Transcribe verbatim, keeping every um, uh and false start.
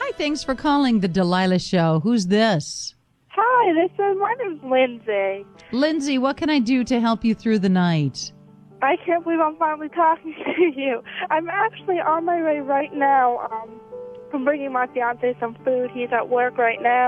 Hi, thanks for calling the Delilah Show. Who's this? Hi, this is my name's Lindsay. Lindsay, what can I do to help you through the night? I can't believe I'm finally talking to you. I'm actually on my way right now. Um, I'm bringing my fiance some food. He's at work right now.